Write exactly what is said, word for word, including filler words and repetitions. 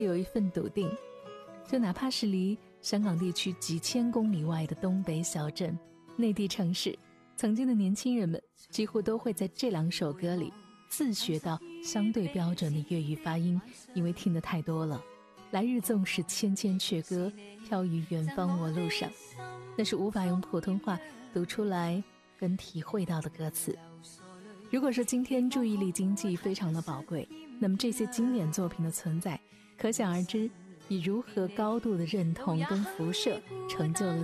有一份笃定，就哪怕是离香港地区几千公里外的东北小镇、内地城市，曾经的年轻人们几乎都会在这两首歌里自学到相对标准的粤语发音，因为听得太多了。来日纵使千千阙歌，飘于远方我路上，那是无法用普通话读出来跟体会到的歌词。如果说今天注意力经济非常的宝贵，那么这些经典作品的存在，可想而知以如何高度的认同跟辐射成就了